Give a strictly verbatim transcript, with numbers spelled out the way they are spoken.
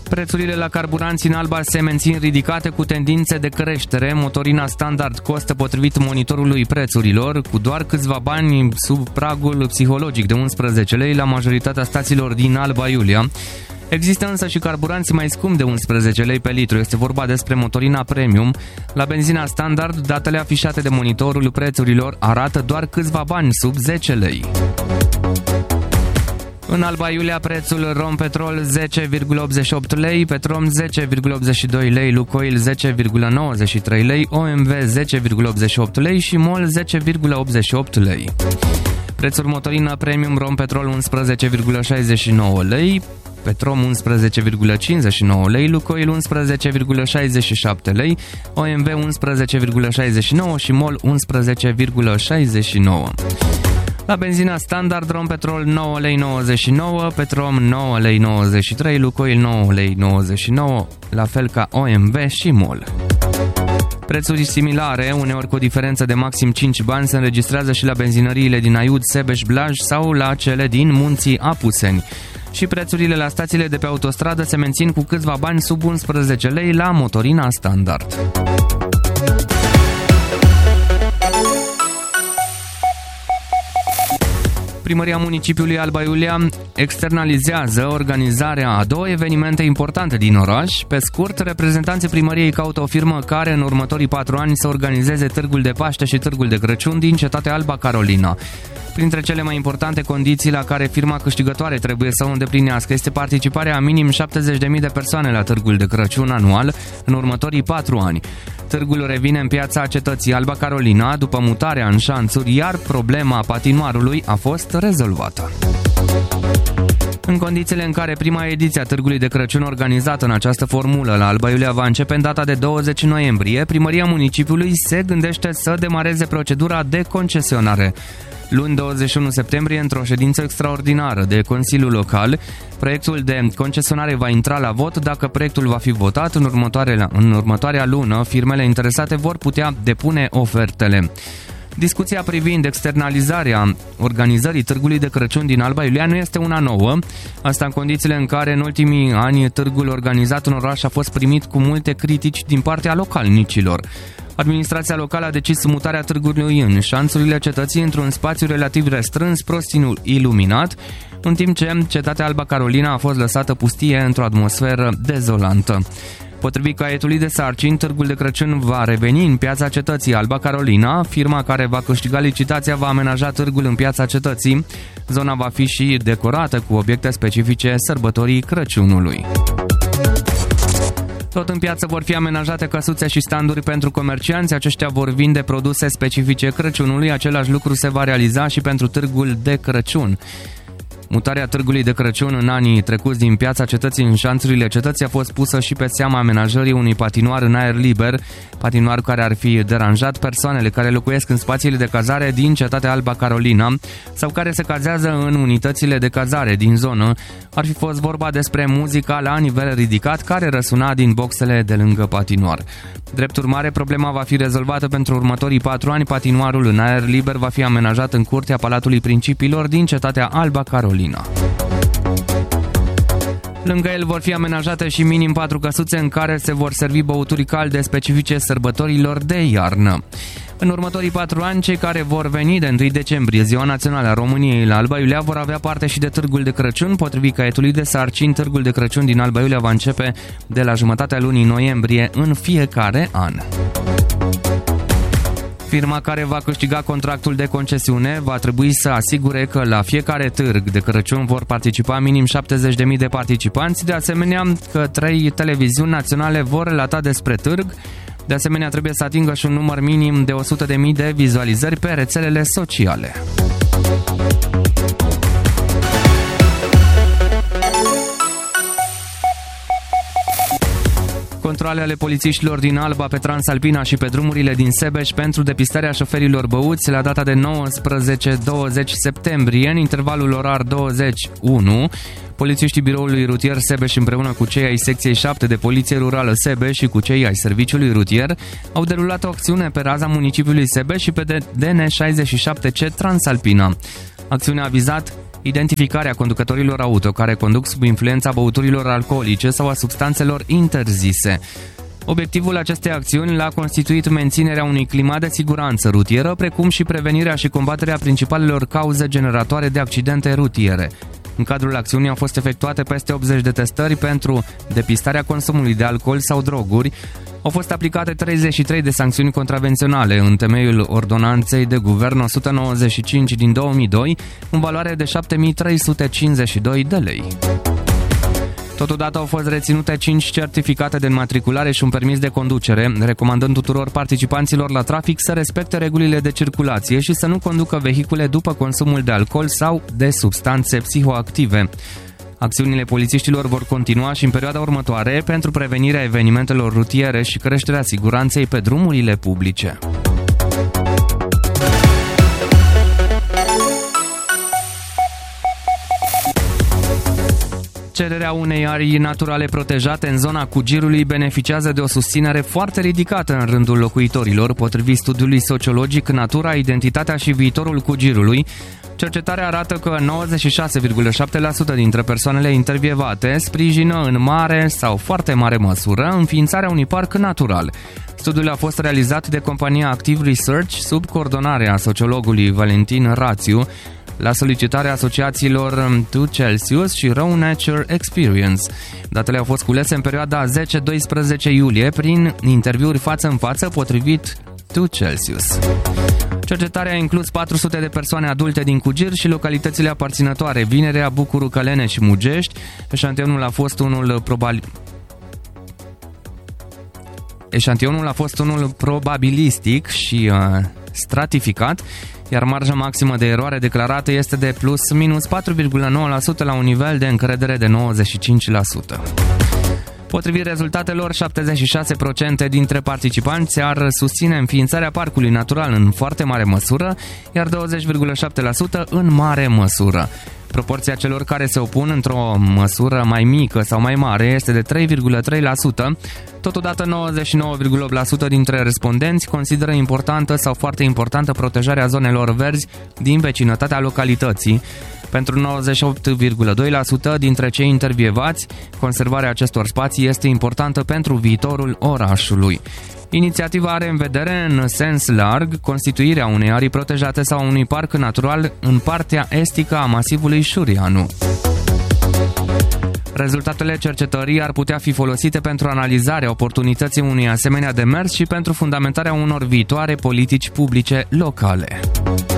Prețurile la carburanți în Alba se mențin ridicate cu tendințe de creștere. Motorina standard costă, potrivit monitorului prețurilor, cu doar câțiva bani sub pragul psihologic de unsprezece lei la majoritatea stațiilor din Alba Iulia. Există însă și carburanți mai scumpi de unsprezece lei pe litru. Este vorba despre motorina premium. La benzina standard, datele afișate de monitorul prețurilor arată doar câțiva bani sub zece lei. În Alba Iulia, prețul Rompetrol zece virgulă optzeci și opt lei, Petrom zece virgulă optzeci și doi lei, Lucoil zece virgulă nouăzeci și trei lei, O M V zece virgulă optzeci și opt lei și MOL zece virgulă optzeci și opt lei. Prețul motorină premium Rompetrol unsprezece virgulă șaizeci și nouă lei, Petrom unsprezece virgulă cincizeci și nouă lei, Lucoil unsprezece virgulă șaizeci și șapte lei, O M V unsprezece virgulă șaizeci și nouă și MOL unsprezece virgulă șaizeci și nouă. La benzina standard, Rompetrol nouă lei nouăzeci și nouă, Petrom nouă lei nouăzeci și trei, Lucoil nouă lei nouăzeci și nouă, la fel ca O M V și MOL. Prețuri similare, uneori cu o diferență de maxim cinci bani, se înregistrează și la benzinăriile din Aiud, Sebeș, Blaj sau la cele din Munții Apuseni. Și prețurile la stațiile de pe autostradă se mențin cu câțiva bani sub unsprezece lei la motorina standard. Primăria municipiului Alba Iulia externalizează organizarea a două evenimente importante din oraș. Pe scurt, reprezentanții primăriei caută o firmă care în următorii patru ani să organizeze Târgul de Paște și Târgul de Crăciun din cetatea Alba Carolina. Printre cele mai importante condiții la care firma câștigătoare trebuie să o îndeplinească este participarea a minim șaptezeci de mii de persoane la Târgul de Crăciun anual în următorii patru ani. Târgul revine în piața cetății Alba Carolina după mutarea în șanțuri, iar problema patinoarului a fost rezolvată. În condițiile în care prima ediție a Târgului de Crăciun organizată în această formulă la Alba Iulia va începe în data de douăzeci noiembrie, primăria municipiului se gândește să demareze procedura de concesionare. Luni douăzeci și unu septembrie, într-o ședință extraordinară de Consiliul Local, proiectul de concesionare va intra la vot. Dacă proiectul va fi votat, în următoarea, în următoarea lună, firmele interesate vor putea depune ofertele. Discuția privind externalizarea organizării Târgului de Crăciun din Alba Iulia nu este una nouă, asta în condițiile în care în ultimii ani târgul organizat în oraș a fost primit cu multe critici din partea localnicilor. Administrația locală a decis mutarea târgului în șanțurile cetății într-un spațiu relativ restrâns, prost iluminat, în timp ce cetatea Alba Carolina a fost lăsată pustie într-o atmosferă dezolantă. Potrivit caietului de sarcini, Târgul de Crăciun va reveni în piața cetății Alba Carolina. Firma care va câștiga licitația va amenaja târgul în piața cetății. Zona va fi și decorată cu obiecte specifice sărbătorii Crăciunului. Tot în piață vor fi amenajate căsuțe și standuri pentru comercianți. Aceștia vor vinde produse specifice Crăciunului. Același lucru se va realiza și pentru Târgul de Crăciun. Mutarea Târgului de Crăciun în anii trecuți din piața cetății în șanțurile cetății a fost pusă și pe seama amenajării unui patinoar în aer liber, patinoar care ar fi deranjat persoanele care locuiesc în spațiile de cazare din cetatea Alba Carolina sau care se cazează în unitățile de cazare din zonă. Ar fi fost vorba despre muzica la nivel ridicat care răsuna din boxele de lângă patinoar. Drept urmare, problema va fi rezolvată pentru următorii patru ani. Patinoarul în aer liber va fi amenajat în curtea Palatului Principiilor din cetatea Alba Carolina. Lângă el vor fi amenajate și minim patru căsuțe în care se vor servi băuturi calde specifice sărbătorilor de iarnă. În următorii patru ani, cei care vor veni de întâi decembrie, Ziua Națională a României, la Alba Iulia, vor avea parte și de Târgul de Crăciun. Potrivit caietului de sarcini, Târgul de Crăciun din Alba Iulia va începe de la jumătatea lunii noiembrie în fiecare an. Firma care va câștiga contractul de concesiune va trebui să asigure că la fiecare târg de Crăciun vor participa minim șaptezeci de mii de participanți, de asemenea că trei televiziuni naționale vor relata despre târg. De asemenea, trebuie să atingă și un număr minim de o sută de mii de vizualizări pe rețelele sociale. Controale ale polițiștilor din Alba pe Transalpina și pe drumurile din Sebeș pentru depistarea șoferilor băuți la data de nouăsprezece douăzeci septembrie, în intervalul orar douăzeci și unu. Polițiștii biroului rutier Sebeș împreună cu cei ai secției șapte de Poliție Rurală Sebeș și cu cei ai serviciului rutier au derulat o acțiune pe raza municipiului Sebeș și pe D N șaizeci și șapte C Transalpina. Acțiunea a vizat identificarea conducătorilor auto care conduc sub influența băuturilor alcoolice sau a substanțelor interzise. Obiectivul acestei acțiuni l-a constituit menținerea unui climat de siguranță rutieră, precum și prevenirea și combaterea principalelor cauze generatoare de accidente rutiere. În cadrul acțiunii au fost efectuate peste optzeci de testări pentru depistarea consumului de alcool sau droguri. Au fost aplicate treizeci și trei de sancțiuni contravenționale în temeiul ordonanței de guvern o sută nouăzeci și cinci din două mii doi, în valoare de șapte mii trei sute cincizeci și doi de lei. Totodată au fost reținute cinci certificate de înmatriculare și un permis de conducere, recomandând tuturor participanților la trafic să respecte regulile de circulație și să nu conducă vehicule după consumul de alcool sau de substanțe psihoactive. Acțiunile polițiștilor vor continua și în perioada următoare pentru prevenirea evenimentelor rutiere și creșterea siguranței pe drumurile publice. Cererea unei arii naturale protejate în zona Cugirului beneficiază de o susținere foarte ridicată în rândul locuitorilor, potrivit studiului sociologic Natura, Identitatea și Viitorul Cugirului. Cercetarea arată că nouăzeci și șase virgulă șapte la sută dintre persoanele intervievate sprijină în mare sau foarte mare măsură înființarea unui parc natural. Studiul a fost realizat de compania Active Research sub coordonarea sociologului Valentin Rațiu, la solicitarea asociațiilor Two Celsius și Raw Nature Experience. Datele au fost culese în perioada zece doisprezece iulie prin interviuri față în față, potrivit Two Celsius. Cercetarea a inclus patru sute de persoane adulte din Cugir și localitățile aparținătoare Vinerea, Bucuru, Călene și Mugești. Eșantionul a fost unul probabil Eșantionul a fost unul probabilistic și uh, stratificat, iar marja maximă de eroare declarată este de plus minus patru virgulă nouă la sută la un nivel de încredere de nouăzeci și cinci la sută. Potrivit rezultatelor, șaptezeci și șase la sută dintre participanți ar susține înființarea parcului natural în foarte mare măsură, iar douăzeci virgulă șapte la sută în mare măsură. Proporția celor care se opun într-o măsură mai mică sau mai mare este de trei virgulă trei la sută. Totodată nouăzeci și nouă virgulă opt la sută dintre respondenți consideră importantă sau foarte importantă protejarea zonelor verzi din vecinătatea localității. Pentru nouăzeci și opt virgulă doi la sută dintre cei intervievați, conservarea acestor spații este importantă pentru viitorul orașului. Inițiativa are în vedere, în sens larg, constituirea unei arii protejate sau unui parc natural în partea estică a masivului Șurianu. Rezultatele cercetării ar putea fi folosite pentru analizarea oportunității unui asemenea demers și pentru fundamentarea unor viitoare politici publice locale.